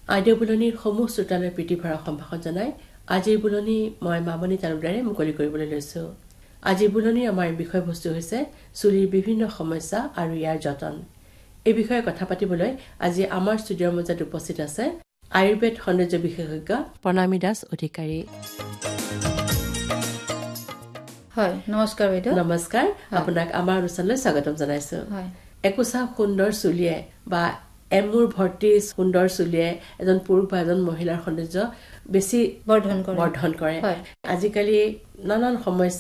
আইডিঅ' বুলনিৰ সমূহ শ্ৰোতালৈ প্ৰীতি ভৰা সম্ভাষণ জনাই আজিৰ বুলনি মই মামনি তালুকদাৰে মুকলি কৰিবলৈ লৈছোঁ। আজিৰ বুলনিৰ আমাৰ বিষয়বস্তু হৈছে চুলিৰ বিভিন্ন সমস্যা আৰু ইয়াৰ যতন। এই বিষয়ে কথা পাতিবলৈ আজি আমাৰ ষ্টুডিঅ'ৰ মাজত উপস্থিত আছে আয়ুৰ্বেদ সৌন্দৰ্য বিশেষজ্ঞ প্ৰণামী দাস অধিকাৰী। হয়, নমস্কাৰ বাইদেউ। নমস্কাৰ, আপোনাক আমাৰ অনুষ্ঠানলৈ স্বাগতম জনাইছো। একোচা সুন্দৰ চুলিয়ে বা এমূৰ ভৰ্তি সুন্দৰ চুলিয়ে এজন পুৰুষ বা এজন মহিলাৰ সৌন্দৰ্য বেছি বৰ্ধন কৰে। আজিকালি নানান সমস্যা